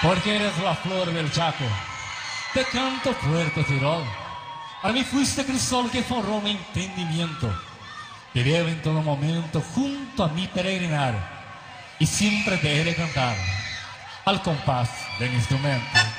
porque eres la flor del Chaco. Te canto Puerto Tirol. Para mí fuiste crisol que forró mi entendimiento. Te debo en todo momento junto a mí peregrinar y siempre te he de cantar al compás de mi instrumento.